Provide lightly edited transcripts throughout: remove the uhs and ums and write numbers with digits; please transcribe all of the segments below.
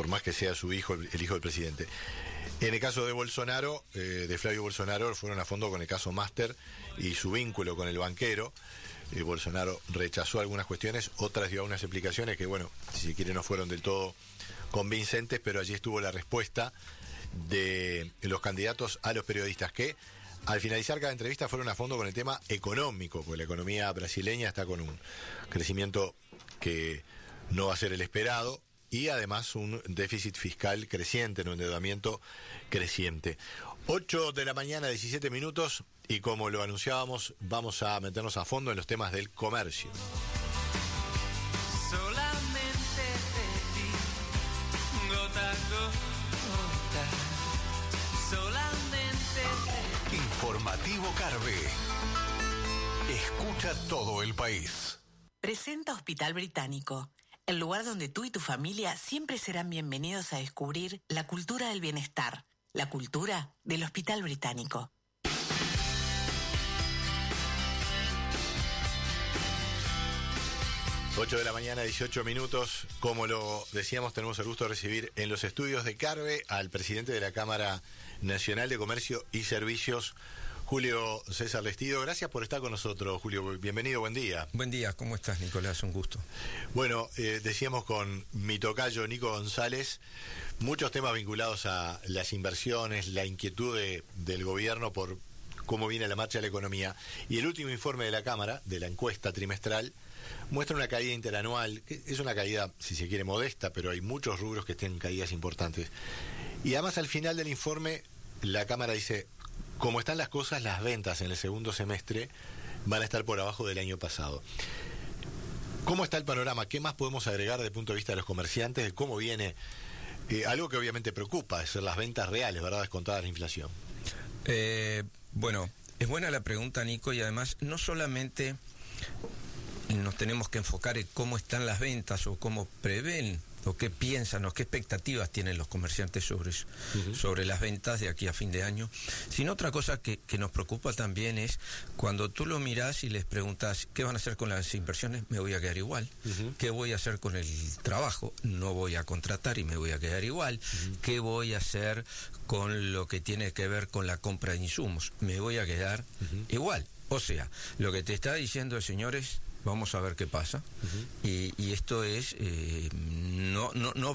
por más que sea su hijo, el hijo del presidente. En el caso de Bolsonaro, de Flavio Bolsonaro, fueron a fondo con el caso Master y su vínculo con el banquero. Bolsonaro rechazó algunas cuestiones, otras dio algunas explicaciones que, bueno, si se quiere no fueron del todo convincentes, pero allí estuvo la respuesta de los candidatos a los periodistas que al finalizar cada entrevista fueron a fondo con el tema económico, porque la economía brasileña está con un crecimiento que no va a ser el esperado y además un déficit fiscal creciente, un endeudamiento creciente. 8 de la mañana, 17 minutos, y como lo anunciábamos, vamos a meternos a fondo en los temas del comercio. Solamente de ti, gota a gota, solamente de ti. Informativo Carve. Escucha todo el país. Presenta Hospital Británico, el lugar donde tú y tu familia siempre serán bienvenidos a descubrir la cultura del bienestar, la cultura del Hospital Británico. Ocho de la mañana, 18 minutos. Como lo decíamos, tenemos el gusto de recibir en los estudios de Carve al presidente de la Cámara Nacional de Comercio y Servicios, Julio César Lestido. Gracias por estar con nosotros, Julio. Bienvenido, buen día. Buen día, ¿cómo estás, Nicolás? Un gusto. Bueno, decíamos con mi tocayo Nico González, muchos temas vinculados a las inversiones, la inquietud del gobierno por cómo viene la marcha de la economía. Y el último informe de la Cámara, de la encuesta trimestral, muestra una caída interanual, que es una caída, si se quiere, modesta, pero hay muchos rubros que tienen caídas importantes. Y además, al final del informe, la Cámara dice, como están las cosas, las ventas en el segundo semestre van a estar por abajo del año pasado. ¿Cómo está el panorama? ¿Qué más podemos agregar desde el punto de vista de los comerciantes? De cómo viene, algo que obviamente preocupa, es ser las ventas reales, ¿verdad?, descontadas la inflación. Bueno, es buena la pregunta, Nico, y además no solamente nos tenemos que enfocar en cómo están las ventas o cómo prevén o qué piensan o qué expectativas tienen los comerciantes sobre las ventas de aquí a fin de año, sino otra cosa que nos preocupa también es cuando tú lo mirás y les preguntas ¿qué van a hacer con las inversiones? Me voy a quedar igual. ¿Qué voy a hacer con el trabajo? No voy a contratar y me voy a quedar igual. ¿Qué voy a hacer con lo que tiene que ver con la compra de insumos? Me voy a quedar igual. O sea, lo que te está diciendo, señores, vamos a ver qué pasa. Y esto es, no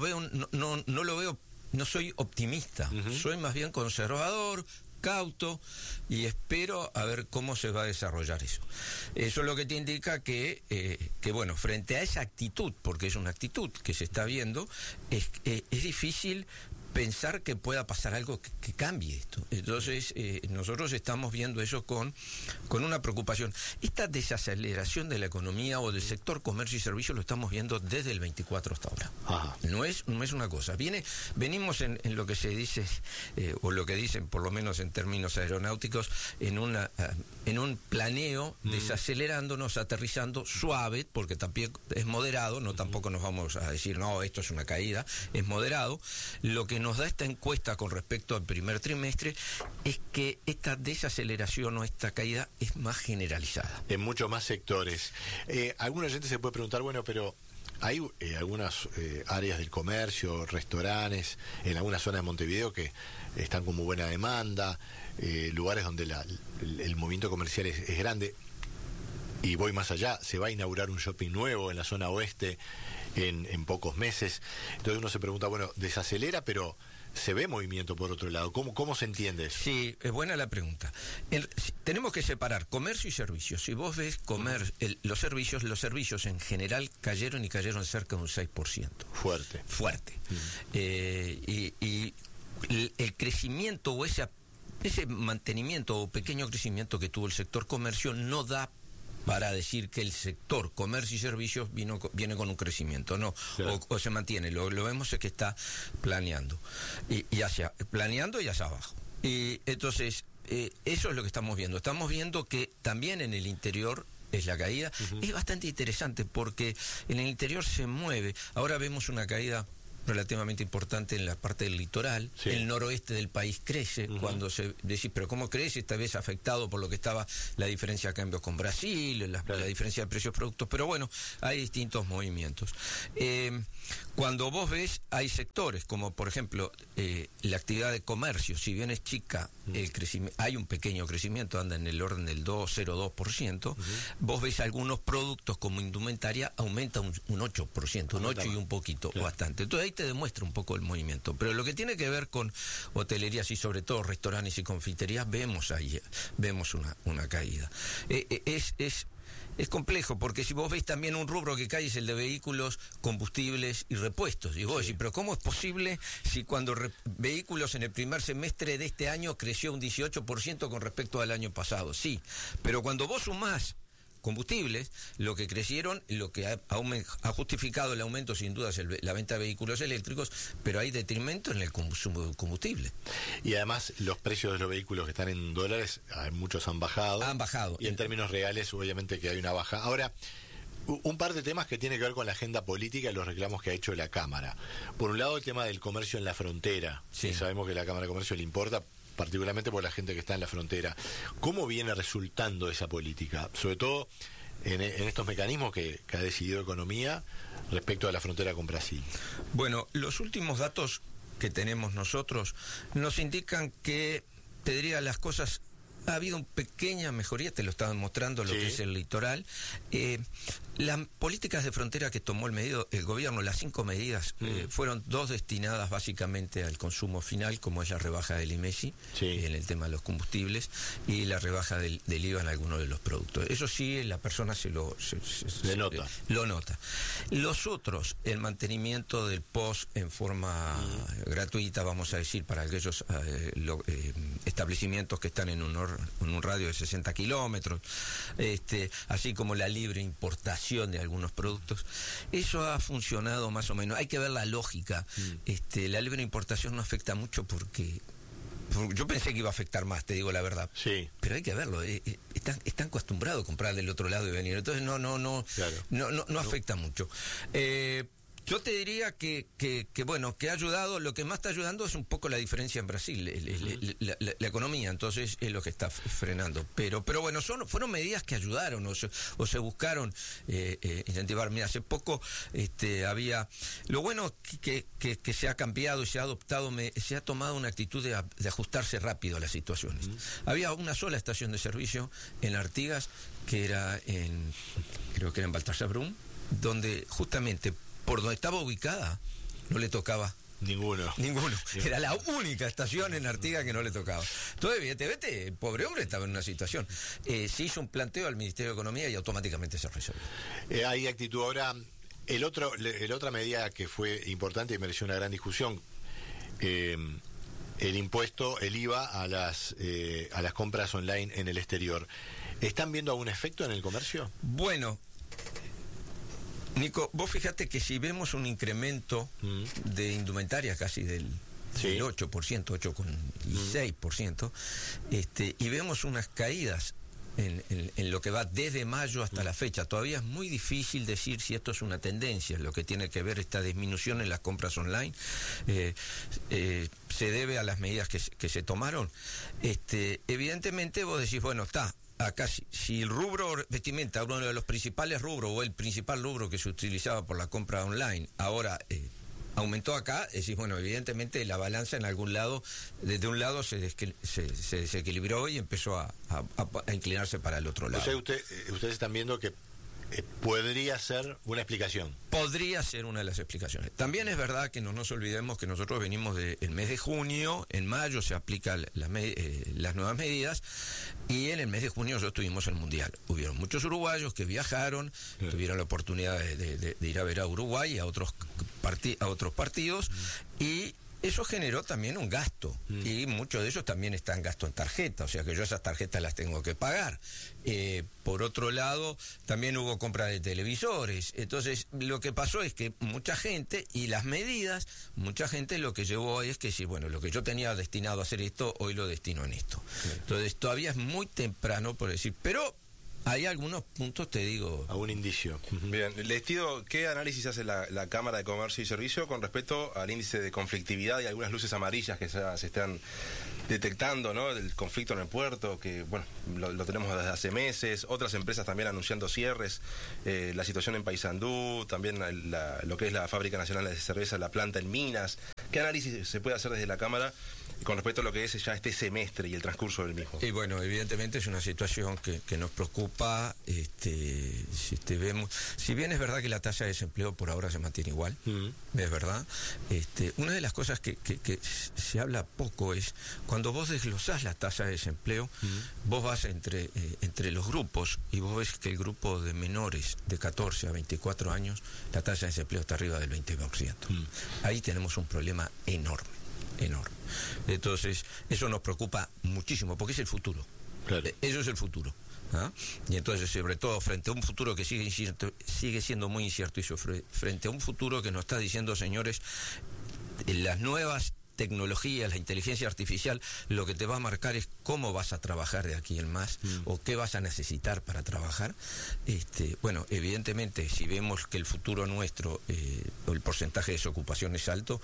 lo veo, no soy optimista, soy más bien conservador, cauto, y espero a ver cómo se va a desarrollar eso. Eso es lo que te indica que bueno, frente a esa actitud, porque es una actitud que se está viendo, es difícil pensar que pueda pasar algo que cambie esto. Entonces, nosotros estamos viendo eso con una preocupación. Esta desaceleración de la economía o del sector comercio y servicios lo estamos viendo desde el 24 hasta ahora. Ajá. No es una cosa. Venimos en lo que se dice, o lo que dicen, por lo menos en términos aeronáuticos, en un planeo, desacelerándonos, aterrizando suave, porque también es moderado, no tampoco nos vamos a decir, no, esto es una caída, es moderado. Lo que nos da esta encuesta con respecto al primer trimestre es que esta desaceleración o esta caída es más generalizada. En muchos más sectores. Alguna gente se puede preguntar, bueno, pero hay algunas áreas del comercio, restaurantes, en algunas zonas de Montevideo que están con muy buena demanda, lugares donde el movimiento comercial es grande. Y voy más allá, se va a inaugurar un shopping nuevo en la zona oeste en pocos meses. Entonces uno se pregunta, bueno, desacelera, pero se ve movimiento por otro lado. ¿Cómo se entiende eso? Sí, es buena la pregunta. Tenemos que separar comercio y servicios. Si vos ves los servicios en general cayeron cerca de un 6%. Fuerte. Y el crecimiento o ese mantenimiento o pequeño crecimiento que tuvo el sector comercio no da para decir que el sector comercio y servicios viene con un crecimiento, no, claro. o se mantiene, lo vemos es que está planeando y planeando y hacia abajo. Y entonces eso es lo que estamos viendo que también en el interior es la caída. Es bastante interesante porque en el interior se mueve. Ahora vemos una caída relativamente importante en la parte del litoral. Sí. El noroeste del país crece. Cuando se decís, pero ¿cómo crece? Esta vez afectado por lo que estaba la diferencia de cambios con Brasil, la diferencia de precios de productos, pero bueno, hay distintos movimientos. Cuando vos ves, hay sectores como por ejemplo la actividad de comercio, si bien es chica, el crecimiento, hay un pequeño crecimiento, anda en el orden del 2,02%, vos ves algunos productos como indumentaria aumenta un 8%, un 8 y un poquito, bastante. Entonces ahí te demuestra un poco el movimiento. Pero lo que tiene que ver con hotelerías y sobre todo restaurantes y confiterías, vemos una caída. Es complejo, porque si vos ves también un rubro que cae es el de vehículos, combustibles y repuestos. Y vos decís, pero ¿cómo es posible si cuando vehículos en el primer semestre de este año creció un 18% con respecto al año pasado? Sí, pero cuando vos sumás combustibles, lo que crecieron, lo que ha justificado el aumento sin duda es la venta de vehículos eléctricos, pero hay detrimento en el consumo de combustible. Y además los precios de los vehículos que están en dólares, muchos han bajado. Han bajado. Y en términos reales, obviamente que hay una baja. Ahora, un par de temas que tienen que ver con la agenda política y los reclamos que ha hecho la Cámara. Por un lado, el tema del comercio en la frontera. Sí. Sabemos que a la Cámara de Comercio le importa, particularmente por la gente que está en la frontera. ¿Cómo viene resultando esa política? Sobre todo en estos mecanismos que ha decidido Economía respecto a la frontera con Brasil. Bueno, los últimos datos que tenemos nosotros nos indican que, te diría, las cosas... Ha habido una pequeña mejoría, te lo estaban mostrando, lo que es el litoral. Las políticas de frontera que tomó el gobierno, las 5 medidas, fueron 2 destinadas básicamente al consumo final, como es la rebaja del IMESI, en el tema de los combustibles, y la rebaja del IVA en algunos de los productos. Eso sí, la persona lo nota. Los otros, el mantenimiento del POS en forma gratuita, vamos a decir, para aquellos establecimientos que están en un radio de 60 kilómetros, así como la libre importación de algunos productos. Eso ha funcionado más o menos. Hay que ver la lógica. La libre importación no afecta mucho porque yo pensé que iba a afectar más, te digo la verdad. Sí. Pero hay que verlo. Están acostumbrados a comprar del otro lado y venir. Entonces no afecta mucho. Yo te diría que ha ayudado. Lo que más está ayudando es un poco la diferencia en Brasil, la economía, entonces es lo que está frenando. Pero bueno, fueron medidas que ayudaron o se buscaron incentivar. Mira, hace poco había... Lo bueno que se ha cambiado y se ha adoptado, se ha tomado una actitud de ajustarse rápido a las situaciones. Había una sola estación de servicio en Artigas, que era creo que era en Baltasar Brum, donde justamente por donde estaba ubicada no le tocaba ninguno. Era la única estación en Artigas que no le tocaba. Entonces, evidentemente, el pobre hombre estaba en una situación. Se hizo un planteo al Ministerio de Economía y automáticamente se resolvió. Hay actitud. Ahora, el otra medida que fue importante y mereció una gran discusión, el impuesto, el IVA a las compras online en el exterior. ¿Están viendo algún efecto en el comercio? Bueno, Nico, vos fíjate que si vemos un incremento de indumentaria casi del 8%, 8,6%, y vemos unas caídas en lo que va desde mayo hasta la fecha, todavía es muy difícil decir si esto es una tendencia. Lo que tiene que ver esta disminución en las compras online se debe a las medidas que se tomaron. Evidentemente vos decís, bueno, está acá, si el rubro vestimenta, uno de los principales rubros o el principal rubro que se utilizaba por la compra online, ahora aumentó acá, decís, bueno, evidentemente la balanza en algún lado, desde un lado se desequilibró y empezó a inclinarse para el otro lado. O sea, ustedes están viendo que podría ser una explicación. Podría ser una de las explicaciones. También es verdad que no nos olvidemos que nosotros venimos del mes de junio, en mayo se aplican las nuevas medidas, y en el mes de junio nosotros tuvimos el Mundial. Hubieron muchos uruguayos que viajaron, tuvieron la oportunidad de ir a ver a Uruguay y a otros partidos, y eso generó también un gasto, y muchos de ellos también están gasto en tarjeta, o sea que yo esas tarjetas las tengo que pagar. Por otro lado, también hubo compra de televisores. Entonces, lo que pasó es que mucha gente, y las medidas, mucha gente lo que llevó es que sí, bueno, lo que yo tenía destinado a hacer esto, hoy lo destino en esto. Entonces, todavía es muy temprano por decir, pero hay algunos puntos, te digo. Algún indicio. Bien, les pido, ¿qué análisis hace la Cámara de Comercio y Servicio con respecto al índice de conflictividad y algunas luces amarillas que ya se están detectando, ¿no? El conflicto en el puerto, que bueno, lo tenemos desde hace meses, otras empresas también anunciando cierres, la situación en Paysandú, también lo que es la Fábrica Nacional de Cerveza, la planta en Minas. ¿Qué análisis se puede hacer desde la Cámara con respecto a lo que es ya este semestre y el transcurso del mismo? Y bueno, evidentemente es una situación que nos preocupa. Vemos, si bien es verdad que la tasa de desempleo por ahora se mantiene igual, es verdad. Una de las cosas que se habla poco es cuando vos desglosás la tasa de desempleo, vos vas entre los grupos y vos ves que el grupo de menores de 14 a 24 años, la tasa de desempleo está arriba del 20%. Ahí tenemos un problema enorme. Entonces, eso nos preocupa muchísimo, porque es el futuro. Claro. Eso es el futuro. ¿Ah? Y entonces, sobre todo, frente a un futuro que sigue siendo muy incierto, y frente a un futuro que nos está diciendo, señores, las nuevas tecnologías, la inteligencia artificial, lo que te va a marcar es cómo vas a trabajar de aquí en más, o qué vas a necesitar para trabajar. Bueno, evidentemente, si vemos que el futuro nuestro, el porcentaje de desocupación es alto,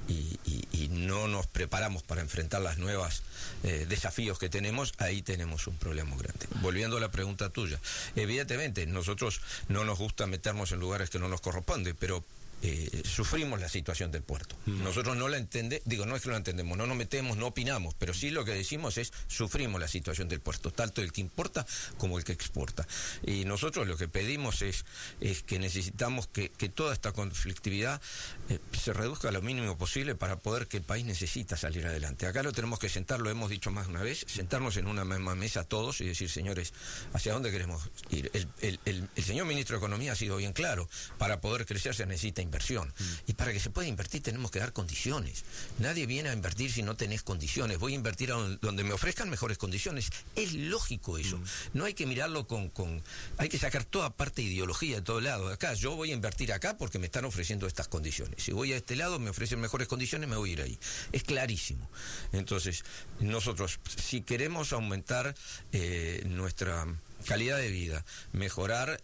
y no nos preparamos para enfrentar las nuevas desafíos que tenemos, ahí tenemos un problema muy grande. Volviendo a la pregunta tuya, evidentemente, nosotros no nos gusta meternos en lugares que no nos corresponden, pero sufrimos la situación del puerto. Nosotros no la entendemos, no es que lo entendemos, no nos metemos, no opinamos, pero sí lo que decimos es sufrimos la situación del puerto, tanto el que importa como el que exporta. Y nosotros lo que pedimos es que necesitamos que toda esta conflictividad se reduzca a lo mínimo posible para poder, que el país necesita salir adelante. Acá lo tenemos que sentar, lo hemos dicho más de una vez, sentarnos en una misma mesa todos y decir, señores, ¿hacia dónde queremos ir? El señor ministro de Economía ha sido bien claro, para poder crecer se necesita inversión. Y para que se pueda invertir tenemos que dar condiciones. Nadie viene a invertir si no tenés condiciones. Voy a invertir a donde me ofrezcan mejores condiciones. Es lógico eso. No hay que mirarlo hay que sacar toda parte de ideología de todo lado. Acá, yo voy a invertir acá porque me están ofreciendo estas condiciones. Si voy a este lado, me ofrecen mejores condiciones, me voy a ir ahí. Es clarísimo. Entonces, nosotros, si queremos aumentar nuestra calidad de vida, mejorar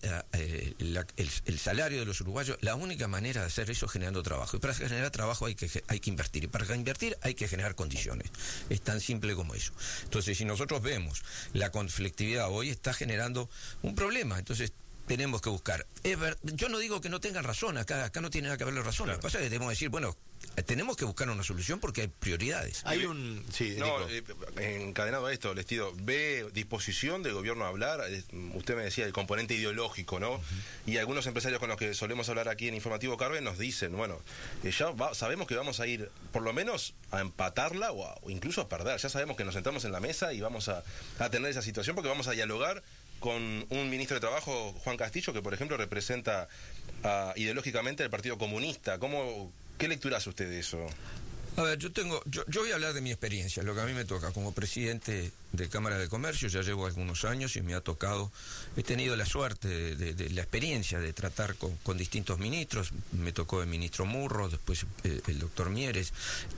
el salario de los uruguayos, la única manera de hacer eso es generando trabajo. Y para generar trabajo hay que invertir. Y para invertir hay que generar condiciones. Es tan simple como eso. Entonces, si nosotros vemos la conflictividad hoy está generando un problema, entonces tenemos que buscar. Yo no digo que no tengan razón, acá no tiene nada que ver la razón. Claro. Lo que pasa es que debemos decir, bueno, tenemos que buscar una solución porque hay prioridades. Hay un... Sí, encadenado a esto, Lestido, ¿ve disposición del gobierno a hablar? Usted me decía el componente ideológico, ¿no? Y algunos empresarios con los que solemos hablar aquí en Informativo Carve nos dicen, bueno, ya sabemos que vamos a ir por lo menos a empatarla o incluso a perder. Ya sabemos que nos sentamos en la mesa y vamos a tener esa situación porque vamos a dialogar con un ministro de Trabajo, Juan Castillo, que por ejemplo representa ideológicamente al Partido Comunista. ¿Qué lectura hace usted de eso? A ver, yo voy a hablar de mi experiencia, lo que a mí me toca como presidente de Cámara de Comercio. Ya llevo algunos años y me ha tocado, he tenido la suerte de la experiencia de tratar con distintos ministros. Me tocó el ministro Murro, después el doctor Mieres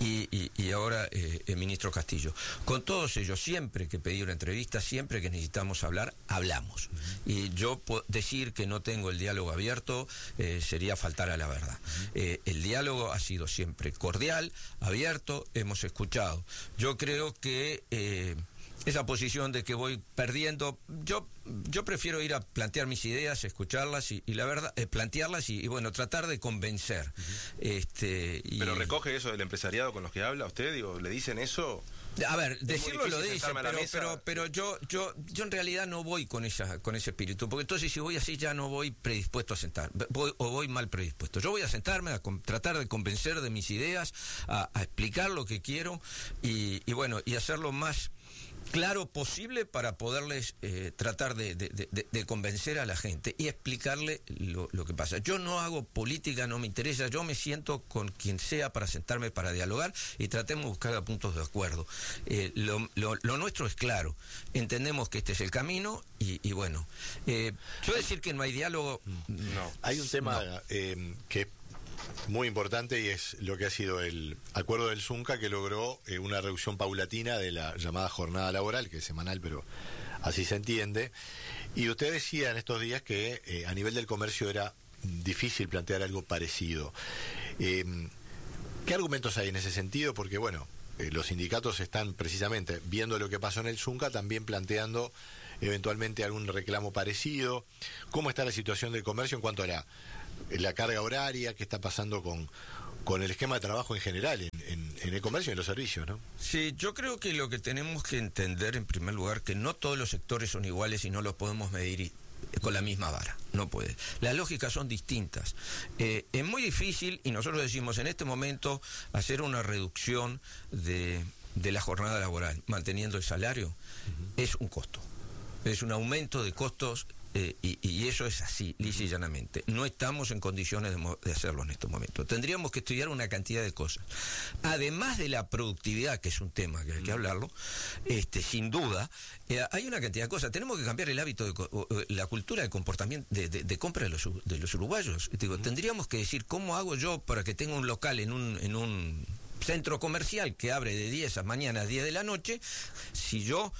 y ahora el ministro Castillo. Con todos ellos, siempre que pedí una entrevista, siempre que necesitamos hablar, hablamos. Y yo decir que no tengo el diálogo abierto sería faltar a la verdad. El diálogo ha sido siempre cordial, abierto, hemos escuchado. Yo creo que esa posición de que voy perdiendo, yo prefiero ir a plantear mis ideas, escucharlas y la verdad, plantearlas y bueno, tratar de convencer. ¿Pero recoge eso del empresariado con los que habla usted? Digo, ¿le dicen eso? A ver, decirlo lo dicen, pero yo en realidad no voy con ese espíritu, porque entonces si voy así ya no voy predispuesto a sentar, voy mal predispuesto. Yo voy a sentarme, a tratar de convencer de mis ideas, a explicar lo que quiero y bueno, y hacerlo más claro posible para poderles tratar de convencer a la gente y explicarle lo que pasa. Yo no hago política, no me interesa, yo me siento con quien sea para sentarme, para dialogar y tratemos de buscar puntos de acuerdo. Lo nuestro es claro, entendemos que este es el camino y bueno, yo decir que no hay diálogo... No. Hay un tema que muy importante y es lo que ha sido el acuerdo del Zunca, que logró una reducción paulatina de la llamada jornada laboral, que es semanal, pero así se entiende. Y usted decía en estos días que a nivel del comercio era difícil plantear algo parecido. ¿Qué argumentos hay en ese sentido? Porque, bueno, los sindicatos están precisamente viendo lo que pasó en el Zunca, también planteando eventualmente algún reclamo parecido. ¿Cómo está la situación del comercio en cuanto a la carga horaria? ¿Qué está pasando con el esquema de trabajo en general en el comercio y en los servicios, ¿no? Sí, yo creo que lo que tenemos que entender, en primer lugar, que no todos los sectores son iguales y no los podemos medir con la misma vara, no puede. Las lógicas son distintas. Es muy difícil, y nosotros decimos en este momento, hacer una reducción de la jornada laboral, manteniendo el salario, es un costo. Es un aumento de costos, y eso es así, lisa y llanamente. No estamos en condiciones de hacerlo en estos momentos. Tendríamos que estudiar una cantidad de cosas. Además de la productividad, que es un tema que hay que hablarlo, sin duda, hay una cantidad de cosas. Tenemos que cambiar el hábito, la cultura de comportamiento, de compra de los uruguayos. Digo, tendríamos que decir, ¿cómo hago yo para que tenga un local en un centro comercial que abre de 10 a mañana a 10 de la noche, si yo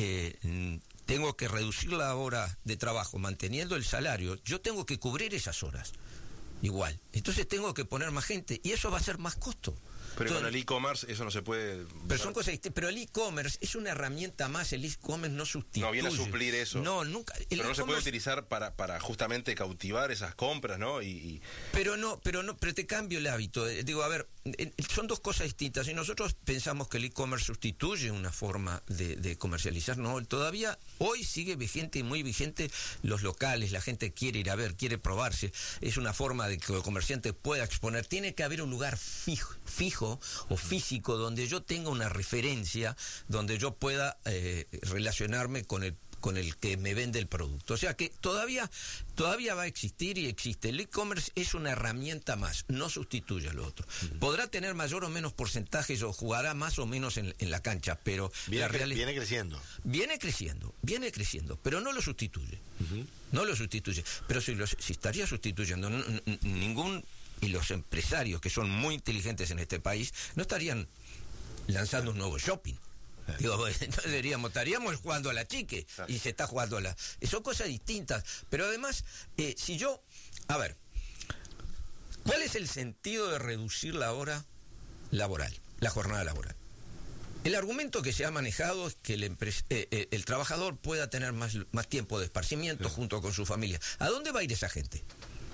tengo que reducir la hora de trabajo manteniendo el salario, yo tengo que cubrir esas horas igual, entonces tengo que poner más gente y eso va a ser más costo. Pero Entonces, con el e-commerce eso no se puede... Pero son cosas distintas. Pero el e-commerce es una herramienta más. El e-commerce no sustituye. No viene a suplir eso. No, nunca. Pero no se puede utilizar para justamente cautivar esas compras, ¿no? Pero te cambio el hábito. Digo, a ver, son dos cosas distintas. Y nosotros pensamos que el e-commerce sustituye una forma de comercializar. No, todavía hoy sigue vigente y muy vigente los locales. La gente quiere ir a ver, quiere probarse. Es una forma de que el comerciante pueda exponer. Tiene que haber un lugar fijo o físico donde yo tenga una referencia, donde yo pueda relacionarme con el que me vende el producto. O sea que todavía va a existir y existe. El e-commerce es una herramienta más, no sustituye a lo otro. Podrá tener mayor o menos porcentajes o jugará más o menos en la cancha, pero viene creciendo. Viene creciendo, pero no lo sustituye. No lo sustituye. Pero si estaría sustituyendo, y los empresarios que son muy inteligentes en este país no estarían lanzando un nuevo shopping. Digo, estaríamos jugando a la chique y se está jugando a la... Son cosas distintas, pero además, a ver, ¿cuál es el sentido de reducir la hora laboral, la jornada laboral? El argumento que se ha manejado es que el trabajador pueda tener más tiempo de esparcimiento junto con su familia. ¿A dónde va a ir esa gente?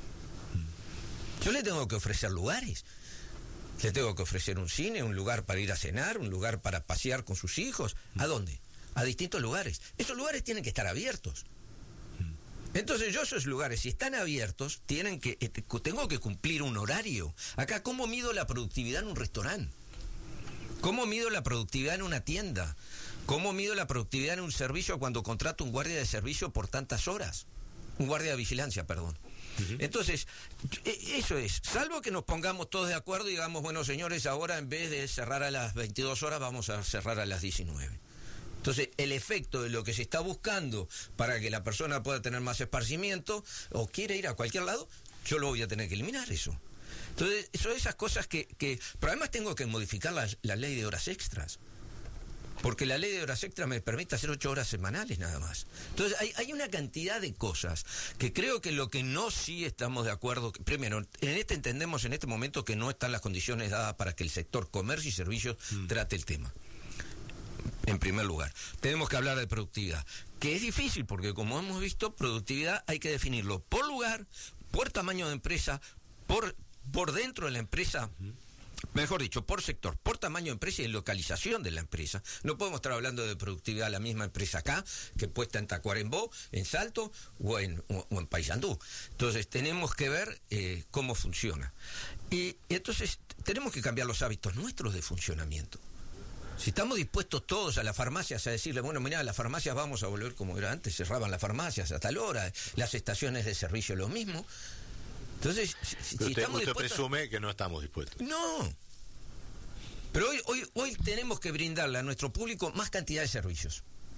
Yo le tengo que ofrecer lugares. Le tengo que ofrecer un cine, un lugar para ir a cenar, un lugar para pasear con sus hijos. ¿A dónde? A distintos lugares. Esos lugares tienen que estar abiertos. Entonces esos lugares, si están abiertos, tengo que cumplir un horario. Acá, ¿cómo mido la productividad en un restaurante? ¿Cómo mido la productividad en una tienda? ¿Cómo mido la productividad en un servicio cuando contrato un guardia de servicio por tantas horas? Un guardia de vigilancia, perdón. Entonces, eso es, salvo que nos pongamos todos de acuerdo y digamos, bueno, señores, ahora en vez de cerrar a las 22 horas, vamos a cerrar a las 19. Entonces, el efecto de lo que se está buscando para que la persona pueda tener más esparcimiento o quiere ir a cualquier lado, yo lo voy a tener que eliminar eso. Entonces, son esas cosas que pero además tengo que modificar la ley de horas extras. Porque la ley de horas extras me permite hacer 8 horas semanales nada más. Entonces hay una cantidad de cosas que creo que lo que no sí estamos de acuerdo, primero, entendemos en este momento que no están las condiciones dadas para que el sector comercio y servicios trate el tema. En primer lugar, tenemos que hablar de productividad, que es difícil porque como hemos visto, productividad hay que definirlo por lugar, por tamaño de empresa, por dentro de la empresa. Mejor dicho, por sector, por tamaño de empresa y localización de la empresa. No podemos estar hablando de productividad de la misma empresa acá, que puesta en Tacuarembó, en Salto o en Paysandú. Entonces, tenemos que ver cómo funciona. Y entonces, tenemos que cambiar los hábitos nuestros de funcionamiento. Si estamos dispuestos todos a las farmacias a decirle, bueno, mira, las farmacias vamos a volver como era antes, cerraban las farmacias a tal hora, las estaciones de servicio lo mismo. Entonces, si usted presume que no estamos dispuestos. No. Pero hoy tenemos que brindarle a nuestro público más cantidad de servicios.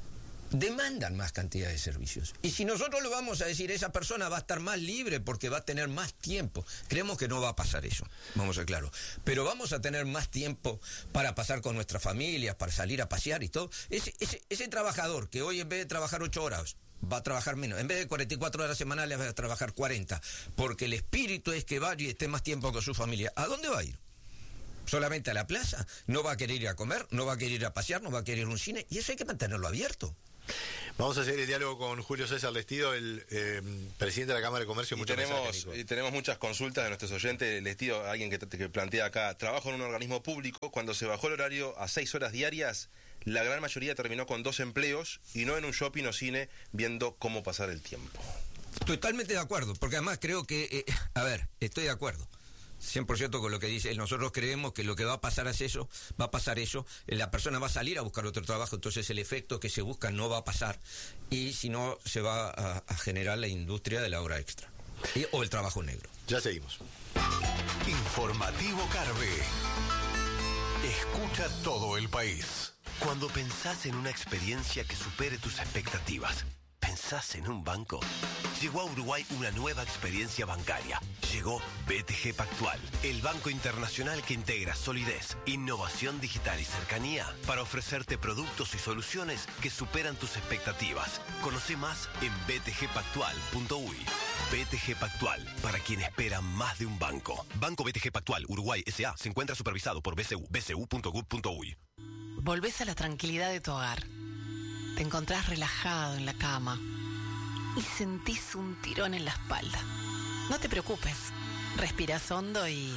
demandan más cantidad de servicios. Y si nosotros lo vamos a decir, esa persona va a estar más libre porque va a tener más tiempo. Creemos que no va a pasar eso, vamos a ser claros. Pero vamos a tener más tiempo para pasar con nuestras familias, para salir a pasear y todo. Ese trabajador que hoy en vez de trabajar 8 horas, va a trabajar menos. En vez de 44 horas semanales va a trabajar 40. Porque el espíritu es que vaya y esté más tiempo con su familia. ¿A dónde va a ir? ¿Solamente a la plaza? ¿No va a querer ir a comer? ¿No va a querer ir a pasear? ¿No va a querer ir a un cine? Y eso hay que mantenerlo abierto. Vamos a hacer el diálogo con Julio César Lestido, el presidente de la Cámara de Comercio. Y tenemos muchas consultas de nuestros oyentes. Lestido, alguien que plantea acá, trabajo en un organismo público, cuando se bajó el horario a 6 horas diarias, la gran mayoría terminó con 2 empleos y no en un shopping o cine viendo cómo pasar el tiempo. Totalmente de acuerdo, porque además creo que, estoy de acuerdo. 100% con lo que dice. Nosotros creemos que lo que va a pasar es eso, la persona va a salir a buscar otro trabajo, entonces el efecto que se busca no va a pasar, y si no se va a generar la industria de la hora extra o el trabajo negro. Ya seguimos. Informativo Carve. Escucha todo el país. Cuando pensás en una experiencia que supere tus expectativas, ¿pensás en un banco? Llegó a Uruguay una nueva experiencia bancaria. Llegó BTG Pactual, el banco internacional que integra solidez, innovación digital y cercanía para ofrecerte productos y soluciones que superan tus expectativas. Conoce más en btgpactual.uy. BTG Pactual, para quien espera más de un banco. Banco BTG Pactual, Uruguay S.A. se encuentra supervisado por BCU, bcu.gov.uy. Volvés a la tranquilidad de tu hogar. Te encontrás relajado en la cama y sentís un tirón en la espalda. No te preocupes, respirás hondo y...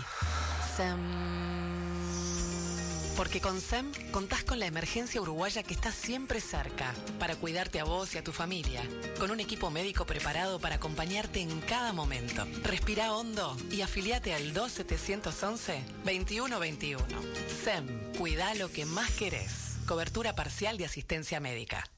Porque con SEM contás con la emergencia uruguaya que está siempre cerca para cuidarte a vos y a tu familia, con un equipo médico preparado para acompañarte en cada momento. Respirá hondo y afiliate al 2711-2121. SEM, cuidá lo que más querés. Cobertura parcial de asistencia médica.